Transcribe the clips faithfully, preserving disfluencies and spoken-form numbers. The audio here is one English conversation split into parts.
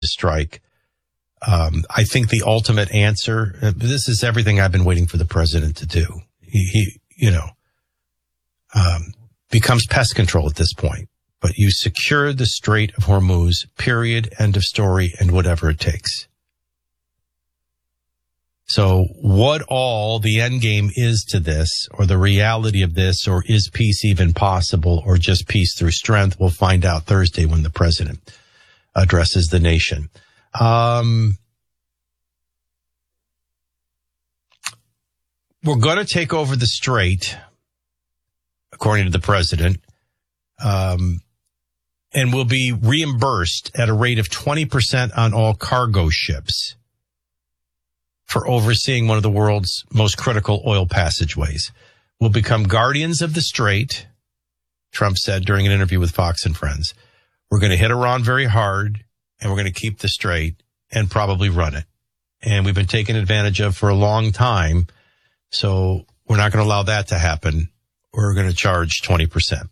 strike. Um, I think the ultimate answer, uh, this is everything I've been waiting for the president to do. He, he you know, um, becomes pest control at this point. But you secure the Strait of Hormuz, period, end of story, and whatever it takes. So what all the end game is to this, or the reality of this, or is peace even possible, or just peace through strength, we'll find out Thursday when the president addresses the nation. Um, we're going to take over the Strait, according to the president, um, and will be reimbursed at a rate of twenty percent on all cargo ships for overseeing one of the world's most critical oil passageways. We'll become guardians of the Strait, Trump said during an interview with Fox and Friends. We're going to hit Iran very hard, and we're going to keep the Strait and probably run it. And we've been taken advantage of for a long time, so we're not going to allow that to happen. We're going to charge twenty percent.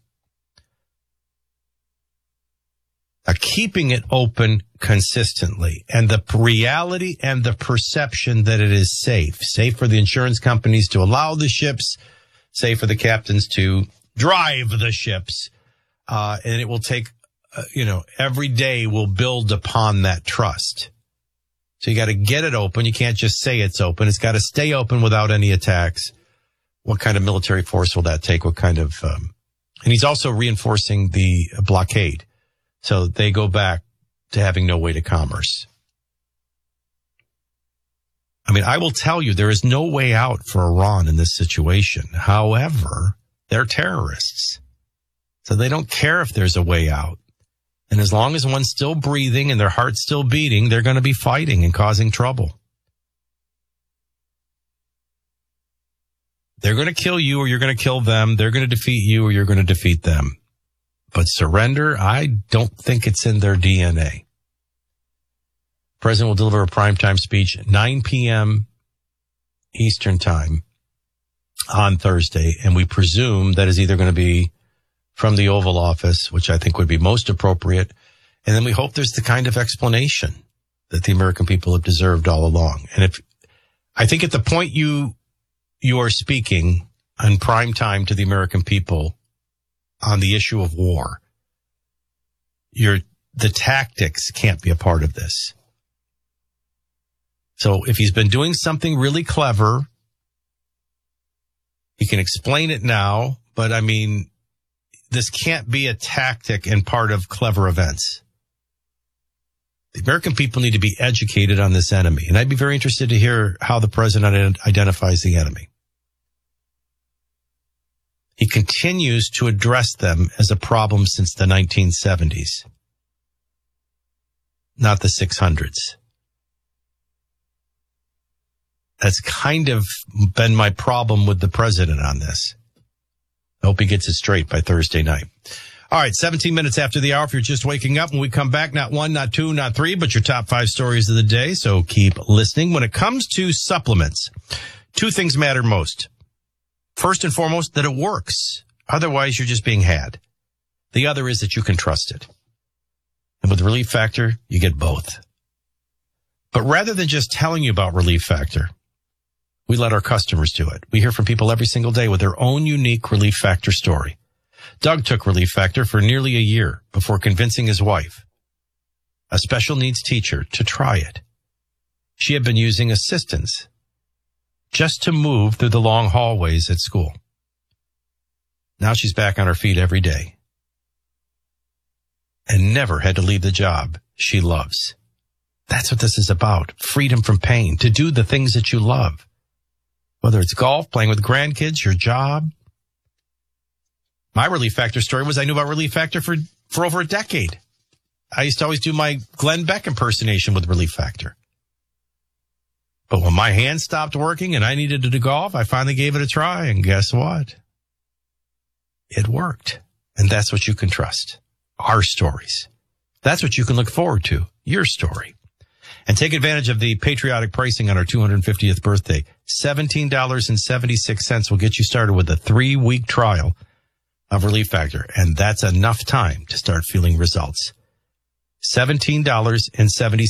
Now, keeping it open consistently, and the reality and the perception that it is safe, safe for the insurance companies to allow the ships, safe for the captains to drive the ships, uh, and it will take, uh, you know, every day will build upon that trust. So you got to get it open. You can't just say it's open. It's got to stay open without any attacks. What kind of military force will that take? What kind of, um, and he's also reinforcing the blockade. So they go back to having no way to commerce. I mean, I will tell you, there is no way out for Iran in this situation. However, they're terrorists. So they don't care if there's a way out. And as long as one's still breathing and their heart's still beating, they're going to be fighting and causing trouble. They're going to kill you or you're going to kill them. They're going to defeat you or you're going to defeat them. But surrender, I don't think it's in their D N A. President will deliver a primetime speech at nine p.m. Eastern time on Thursday, and we presume that is either going to be from the Oval Office, which I think would be most appropriate, and then we hope there's the kind of explanation that the American people have deserved all along. And if I think at the point you you are speaking on prime time to the American people on the issue of war, your the tactics can't be a part of this. So if he's been doing something really clever, he can explain it now, but I mean, this can't be a tactic and part of clever events. The American people need to be educated on this enemy, and I'd be very interested to hear how the president identifies the enemy. He continues to address them as a problem since the nineteen seventies, not the six hundreds. That's kind of been my problem with the president on this. I hope he gets it straight by Thursday night. All right, seventeen minutes after the hour. If you're just waking up, when we come back, not one, not two, not three, but your top five stories of the day. So keep listening. When it comes to supplements, two things matter most. First and foremost, that it works. Otherwise, you're just being had. The other is that you can trust it. And with Relief Factor, you get both. But rather than just telling you about Relief Factor, we let our customers do it. We hear from people every single day with their own unique Relief Factor story. Doug took Relief Factor for nearly a year before convincing his wife, a special needs teacher, to try it. She had been using assistance just to move through the long hallways at school. Now she's back on her feet every day and never had to leave the job she loves. That's what this is about. Freedom from pain, to do the things that you love. Whether it's golf, playing with grandkids, your job. My Relief Factor story was I knew about Relief Factor for, for over a decade. I used to always do my Glenn Beck impersonation with Relief Factor. But when my hand stopped working and I needed to do golf, I finally gave it a try. And guess what? It worked. And that's what you can trust. Our stories. That's what you can look forward to. Your story. And take advantage of the patriotic pricing on our two hundred fiftieth birthday. seventeen dollars and seventy-six cents will get you started with a three-week trial of Relief Factor. And that's enough time to start feeling results. seventeen dollars and seventy